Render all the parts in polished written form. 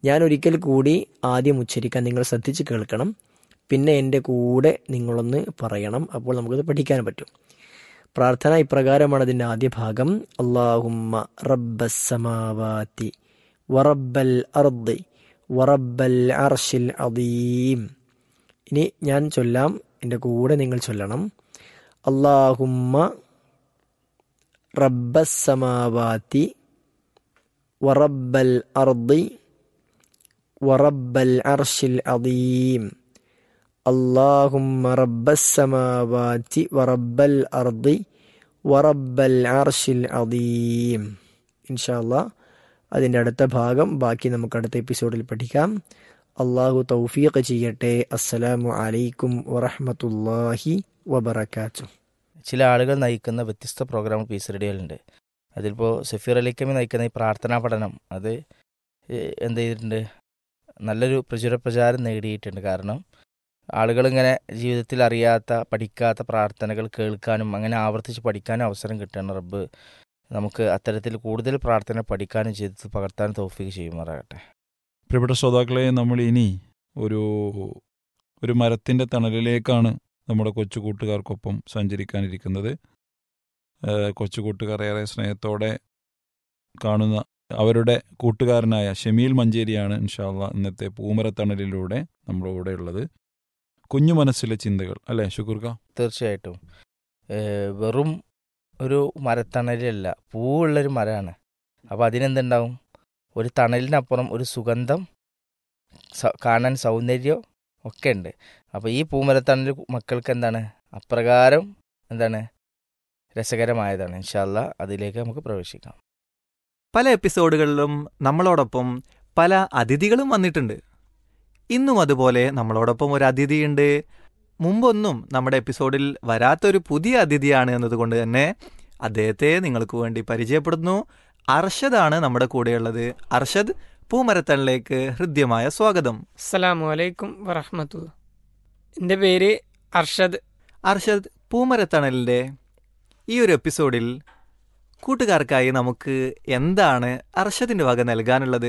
ഞാൻ ഒരിക്കൽ കൂടി ആദ്യം ഉച്ചരിക്കാൻ നിങ്ങൾ ശ്രദ്ധിച്ച് കേൾക്കണം. പിന്നെ എൻ്റെ കൂടെ നിങ്ങളൊന്ന് പറയണം. അപ്പോൾ നമുക്കത് പഠിക്കാൻ പറ്റും. പ്രാർത്ഥന ഇപ്രകാരമാണ്. അതിൻ്റെ ആദ്യ ഭാഗം അല്ലാഹുമ്മ റബ്ബസ് സമാവാതി വറബ്ബൽ അർദി വറബ്ബൽ അർശിൽ അദീം. ഇനി ഞാൻ ചൊല്ലാം, എൻ്റെ കൂടെ നിങ്ങൾ ചൊല്ലണം. അല്ലാഹുമ്മ റബ്ബസ് സമാവാതി വറബ്ബൽ അർദി വറബ്ബൽ അർശിൽ അദീം. അല്ലാഹുമ്മ റബ്ബസ് സമാവാതി വറബ്ബൽ അർദി വറബ്ബൽ അർശിൽ അദീം. ഇൻഷാ അല്ലാഹ് അതിൻ്റെ അടുത്ത ഭാഗം ബാക്കി നമുക്ക് അടുത്ത എപ്പിസോഡിൽ പഠിക്കാം. അള്ളാഹു തൗഫീഖ് ചെയ്യട്ടെ. അസ്സലാമു അലൈക്കും വറഹ്മത്തുള്ളാഹി വബറകാതുഹു. ചില ആളുകൾ നയിക്കുന്ന വ്യത്യസ്ത പ്രോഗ്രാം പീസ് റേഡിയോയിലുണ്ട്. അതിലിപ്പോൾ സഫീർ അലിക്കമി നയിക്കുന്ന ഈ പ്രാർത്ഥനാ പഠനം അത് എന്ത് ചെയ്തിട്ടുണ്ട്, നല്ലൊരു പ്രചാരം നേടിയിട്ടുണ്ട്. കാരണം ആളുകളിങ്ങനെ ജീവിതത്തിൽ അറിയാത്ത പഠിക്കാത്ത പ്രാർത്ഥനകൾ കേൾക്കാനും അങ്ങനെ ആവർത്തിച്ച് പഠിക്കാനും അവസരം കിട്ടുകയാണ്. റബ്ബ് നമുക്ക് അത്തരത്തിൽ കൂടുതൽ പ്രാർത്ഥന പഠിക്കാനും ജീവിതത്തിൽ പകർത്താനും തൗഫീഖ് ചെയ്യുമാറാകട്ടെ. പ്രിയപ്പെട്ട ശ്രോതാക്കളെ, നമ്മൾ ഇനി ഒരു മരത്തിൻ്റെ തണലിലേക്കാണ് നമ്മുടെ കൊച്ചു കൂട്ടുകാർക്കൊപ്പം സഞ്ചരിക്കാനിരിക്കുന്നത്. കൊച്ചു കൂട്ടുകാർ ഏറെ സ്നേഹത്തോടെ കാണുന്ന അവരുടെ കൂട്ടുകാരനായ ഷമീൽ മഞ്ചേരിയാണ് ഇൻഷാ അല്ലാഹ് ഇന്നത്തെ പൂമരത്തണലിലൂടെ നമ്മുടെ കൂടെ ഉള്ളത്. കുഞ്ഞു മനസ്സിലെ ചിന്തകൾ അല്ലേ ഷുക്കൂർക്ക? തീർച്ചയായിട്ടും വെറും ഒരു മരത്തണലല്ല, പൂവുള്ളൊരു മരമാണ്. അപ്പോൾ അതിനെന്തുണ്ടാവും, ഒരു തണലിനപ്പുറം ഒരു സുഗന്ധം, കാണാൻ സൗന്ദര്യം ഒക്കെ ഉണ്ട്. അപ്പോൾ ഈ പൂമരത്തണൽ മക്കൾക്ക് എന്താണ് അപ്രകാരം എന്താണ് രസകരമായതാണ്. ഇൻഷാ അല്ലാഹ് അതിലേക്ക് നമുക്ക് പ്രവേശിക്കാം. പല എപ്പിസോഡുകളിലും നമ്മളോടൊപ്പം പല അതിഥികളും വന്നിട്ടുണ്ട്. ഇന്നും അതുപോലെ നമ്മളോടൊപ്പം ഒരു അതിഥിയുണ്ട്. മുമ്പൊന്നും നമ്മുടെ എപ്പിസോഡിൽ വരാത്തൊരു പുതിയ അതിഥിയാണ് എന്നതുകൊണ്ട് തന്നെ അദ്ദേഹത്തെ നിങ്ങൾക്ക് വേണ്ടി പരിചയപ്പെടുന്നു. അർഷദാണ് നമ്മുടെ കൂടെയുള്ളത്. അർഷദ്, പൂമരത്തണിലേക്ക് ഹൃദ്യമായ സ്വാഗതം. അസ്സലാമു അലൈക്കും വറഹ്മത്തുള്ളാഹി. എൻ്റെ പേര് അർഷദ്. അർഷദ്, പൂമരത്തണലിൻ്റെ ഈ ഒരു എപ്പിസോഡിൽ കൂട്ടുകാർക്കായി നമുക്ക് എന്താണ് അർഷദിൻ്റെ വക നൽകാനുള്ളത്?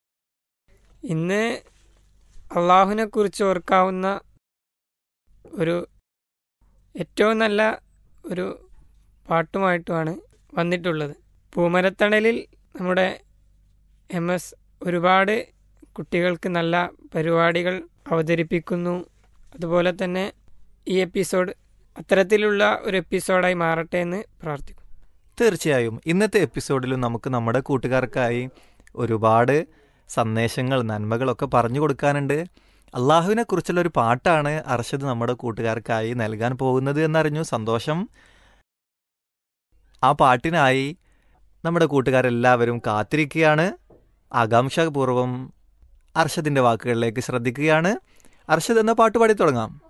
ഇന്ന് അള്ളാഹുവിനെ കുറിച്ച് ഓർക്കാവുന്ന ഒരു ഏറ്റവും നല്ല ഒരു പാട്ടുമായിട്ടുമാണ് വന്നിട്ടുള്ളത്. പൂമരത്തണലിൽ നമ്മുടെ MS ഒരുപാട് കുട്ടികൾക്ക് നല്ല പരിപാടികൾ അവതരിപ്പിക്കുന്നു. അതുപോലെ തന്നെ ഈ എപ്പിസോഡ് അത്തരത്തിലുള്ള ഒരു എപ്പിസോഡായി മാറട്ടെ എന്ന് പ്രാർത്ഥിക്കുന്നു. തീർച്ചയായും ഇന്നത്തെ എപ്പിസോഡിലും നമുക്ക് നമ്മുടെ കൂട്ടുകാർക്കായി ഒരുപാട് സന്ദേശങ്ങൾ, നന്മകളൊക്കെ പറഞ്ഞു കൊടുക്കാനുണ്ട്. അള്ളാഹുവിനെ കുറിച്ചുള്ളൊരു പാട്ടാണ് അർഷദ് നമ്മുടെ കൂട്ടുകാർക്കായി നൽകാൻ പോകുന്നത് എന്നറിഞ്ഞു. സന്തോഷം. ആ പാട്ടിനായി നമ്മുടെ കൂട്ടുകാരെല്ലാവരും കാത്തിരിക്കുകയാണ്. ആകാംക്ഷാപൂർവം അർഷദിൻ്റെ വാക്കുകളിലേക്ക് ശ്രദ്ധിക്കുകയാണ്. അർഷദ് എന്ന പാട്ട് പാടി തുടങ്ങാം.